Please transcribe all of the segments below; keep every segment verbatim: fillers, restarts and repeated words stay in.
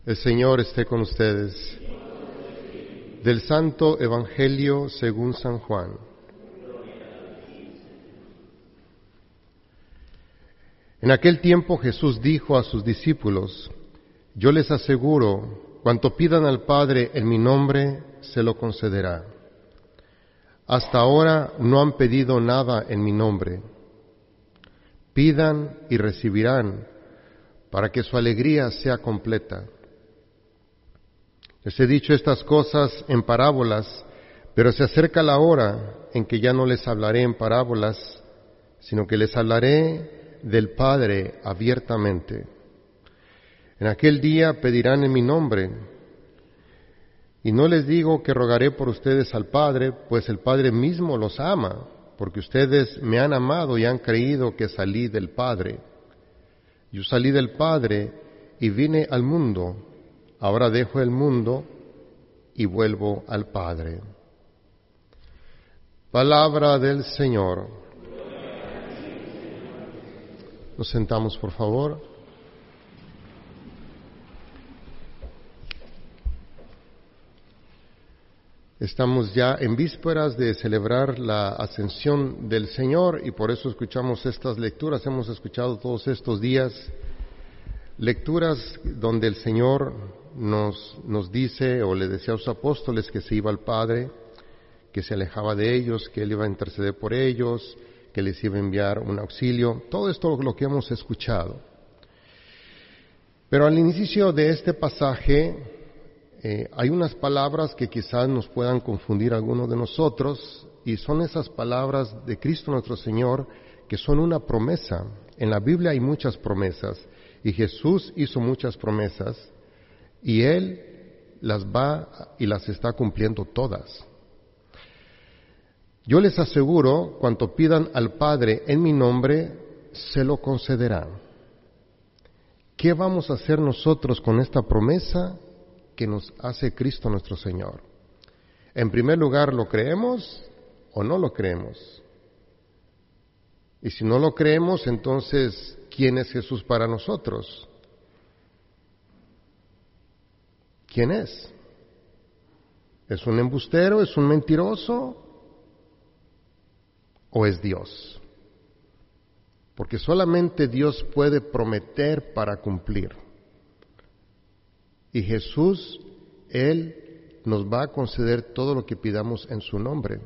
El Señor esté con ustedes. Del Santo Evangelio según San Juan. En aquel tiempo Jesús dijo a sus discípulos: Yo les aseguro, cuanto pidan al Padre en mi nombre, se lo concederá. Hasta ahora no han pedido nada en mi nombre. Pidan y recibirán, para que su alegría sea completa. Les he dicho estas cosas en parábolas, pero se acerca la hora en que ya no les hablaré en parábolas, sino que les hablaré del Padre abiertamente. En aquel día pedirán en mi nombre, y no les digo que rogaré por ustedes al Padre, pues el Padre mismo los ama, porque ustedes me han amado y han creído que salí del Padre. Yo salí del Padre y vine al mundo. Ahora dejo el mundo y vuelvo al Padre. Palabra del Señor. Nos sentamos, por favor. Estamos ya en vísperas de celebrar la ascensión del Señor y por eso escuchamos estas lecturas. Hemos escuchado todos estos días lecturas donde el Señor nos, nos dice o le decía a los apóstoles que se iba al Padre, que se alejaba de ellos, que Él iba a interceder por ellos, que les iba a enviar un auxilio. Todo esto es lo que hemos escuchado. Pero al inicio de este pasaje eh, hay unas palabras que quizás nos puedan confundir a algunos de nosotros, y son esas palabras de Cristo nuestro Señor que son una promesa. En la Biblia hay muchas promesas y Jesús hizo muchas promesas y Él las va y las está cumpliendo todas. Yo les aseguro, cuanto pidan al Padre en mi nombre, se lo concederá. ¿Qué vamos a hacer nosotros con esta promesa que nos hace Cristo nuestro Señor? En primer lugar, ¿lo creemos o no lo creemos? Y si no lo creemos, entonces, ¿quién es Jesús para nosotros? ¿Quién es? ¿Es un embustero? ¿Es un mentiroso? ¿O es Dios? Porque solamente Dios puede prometer para cumplir. Y Jesús, Él nos va a conceder todo lo que pidamos en su nombre.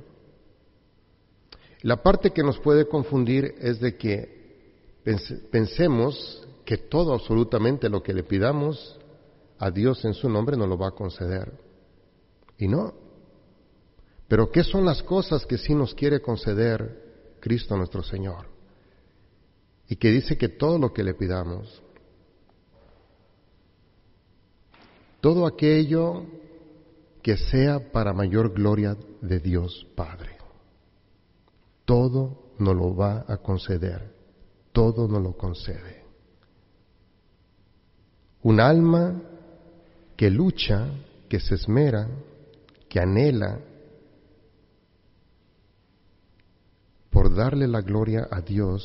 La parte que nos puede confundir es de que pensemos que todo, absolutamente lo que le pidamos a Dios en su nombre nos lo va a conceder. Y no. Pero ¿qué son las cosas que sí nos quiere conceder Cristo nuestro Señor? Y que dice que todo lo que le pidamos, todo aquello que sea para mayor gloria de Dios Padre, todo nos lo va a conceder, todo nos lo concede. Un alma que lucha, que se esmera, que anhela por darle la gloria a Dios,